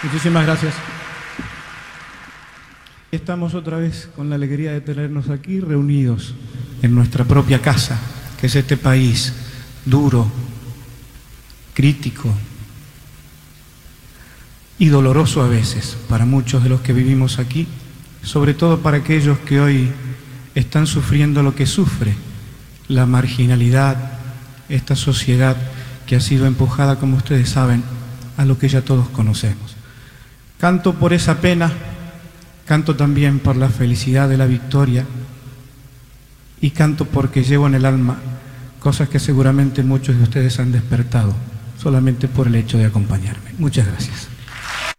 Muchísimas gracias. Estamos otra vez con la alegría de tenernos aquí reunidos en nuestra propia casa, que es este país duro, crítico y doloroso a veces para muchos de los que vivimos aquí, sobre todo para aquellos que hoy están sufriendo lo que sufre la marginalidad, esta sociedad que ha sido empujada, como ustedes saben, a lo que ya todos conocemos. Canto por esa pena, canto también por la felicidad de la victoria y canto porque llevo en el alma cosas que seguramente muchos de ustedes han despertado solamente por el hecho de acompañarme. Muchas gracias.